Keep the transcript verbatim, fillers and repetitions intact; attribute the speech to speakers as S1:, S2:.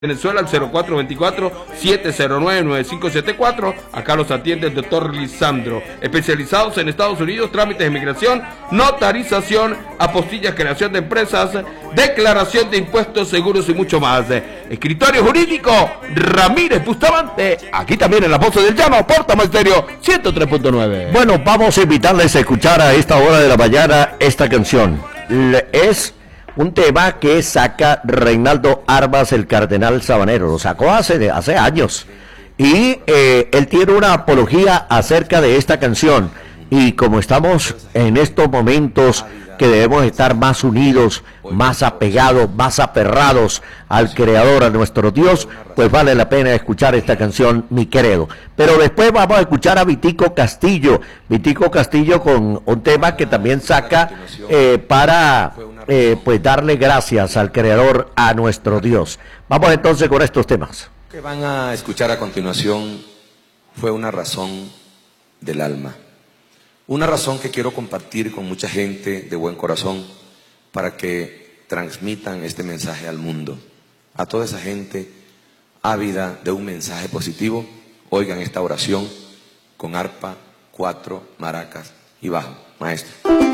S1: Venezuela al cero cuatro veinticuatro, siete cero nueve, nueve cinco siete cuatro. Acá los atiende el doctor Lisandro. Especializados en Estados Unidos, trámites de inmigración, notarización, apostillas, creación de empresas, declaración de impuestos, seguros y mucho más. Escritorio jurídico Ramírez Bustamante. Aquí también en la voz del llano, Portamo Estéreo ciento tres punto nueve.
S2: Bueno, vamos a invitarles a escuchar a esta hora de la mañana esta canción. Es un tema que saca Reinaldo Armas, el cardenal sabanero. Lo sacó hace, hace años. Y eh, él tiene una apología acerca de esta canción. Y como estamos en estos momentos que debemos estar más unidos, más apegados, más aferrados al Creador, a nuestro Dios, pues vale la pena escuchar esta canción, Mi Credo. Pero después vamos a escuchar a Vitico Castillo. Vitico Castillo con un tema que también saca eh, para... Eh, pues darle gracias al Creador, a nuestro Dios. Vamos entonces con estos temas.
S3: Lo que van a escuchar a continuación fue una razón del alma. Una razón que quiero compartir con mucha gente de buen corazón para que transmitan este mensaje al mundo. A toda esa gente ávida de un mensaje positivo, oigan esta oración con arpa, cuatro, maracas y bajo. Maestro.